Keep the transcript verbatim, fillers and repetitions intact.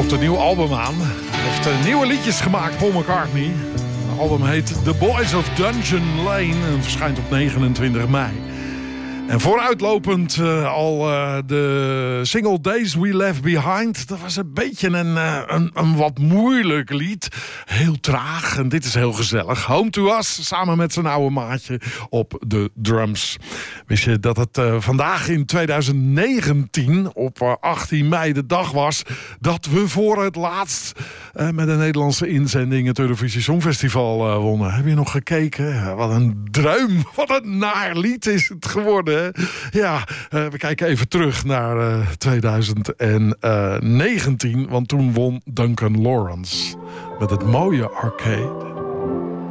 komt een nieuw album aan. Hij heeft uh, nieuwe liedjes gemaakt, Paul McCartney. Het album heet The Boys of Dungeon Lane en verschijnt op negenentwintig mei. En vooruitlopend uh, al uh, de single Days We Left Behind. Dat was een beetje een, uh, een, een wat moeilijk lied. Heel traag en dit is heel gezellig. Home to Us, samen met zijn oude maatje op de drums. Wist je dat het uh, vandaag in twintig negentien op uh, achttien mei de dag was... dat we voor het laatst uh, met een Nederlandse inzending het Eurovisie Songfestival uh, wonnen. Heb je nog gekeken? Wat een druim, wat een naar lied is het geworden. Ja, uh, we kijken even terug naar uh, twintig negentien, want toen won Duncan Lawrence met het mooie Arcade.